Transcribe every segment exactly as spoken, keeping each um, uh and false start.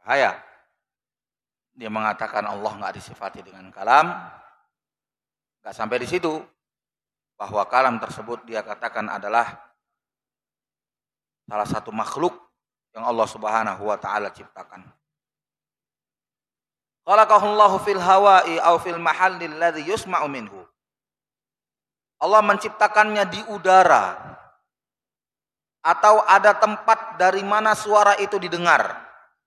Bahaya. Dia mengatakan Allah nggak disifati dengan kalam. Nggak sampai di situ. Bahwa kalam tersebut dia katakan adalah salah satu makhluk yang Allah Subhanahu wa taala ciptakan. Khalaqahullahu fil hawa'i aw fil mahallil ladzi yusma'u minhu. Allah menciptakannya di udara atau ada tempat dari mana suara itu didengar.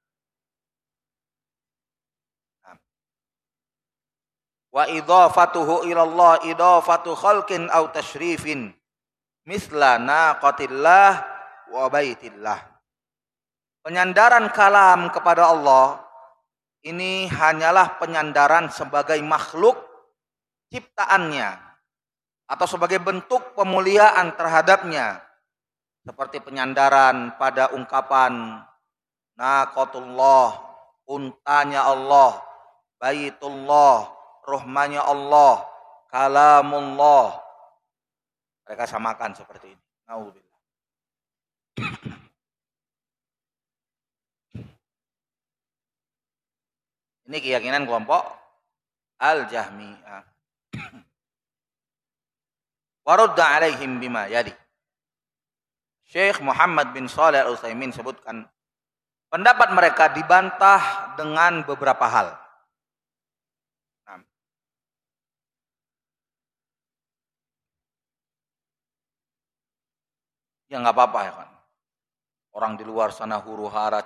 Wa idhafatuhu ila Allah idhafatu khalqin aw tashrifin misla naqatillah wa baitillah. Penyandaran kalam kepada Allah ini hanyalah penyandaran sebagai makhluk ciptaannya atau sebagai bentuk pemuliaan terhadapnya, seperti penyandaran pada ungkapan naqatullah, untanya Allah, baitullah, rahmanya Allah, kalamullah. Mereka samakan seperti ini. Nauzubillah. Ini keyakinan kelompok Al-Jahmiyah. Warudda alaihim bima yali. Syekh Muhammad bin Shalih Al-Utsaimin sebutkan pendapat mereka dibantah dengan beberapa hal. Nah. Ya nggak apa-apa ya kan. Orang di luar sana huru hara